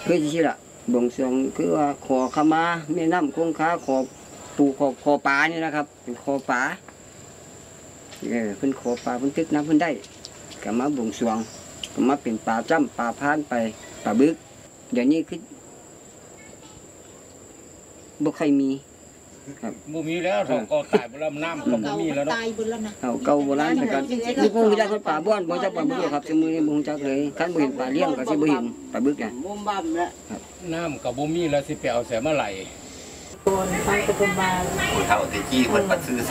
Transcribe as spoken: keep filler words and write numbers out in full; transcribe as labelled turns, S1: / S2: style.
S1: คือสิล่ะบวงสรวงคือว่าขอขมาแม่น้ำคงคาขอปู่ขอขอป่านี่นะครับเป็นขอป่าเออเพิ่นขอป่าเพิ่นตึกน้ำเพิ่นได้ก็มาบวงสรวงก็มาเป็นป่าจ้ำป่าพานไปป่าบึกเดี๋ยวนี้คือบ่ค่อยมีครับ
S2: บ่มีแล้วเขาก็ตายบ่แล้วน้ำก็บ่มีแล้วเนาะ
S3: ตายบุญแล้วนะ
S1: เอาเก่าโบราณแต่กันนี่พวกมีได้คนป่าบ้านบ่จักป่าบึกครับสมือนี้บ่ฮู้จักเลยคันบ่เห็นป่าเลี้ยงก็สิบ่เห็นป่าบึกน่ะ
S4: มุมบั่มแล้ว
S2: น้ำก็บ่มีแล้วสิไปเอาแสมาไหล
S3: โดนไปกับคนมา
S5: ผู้เฒ่าตะกี้เพิ่นปัดซื้อ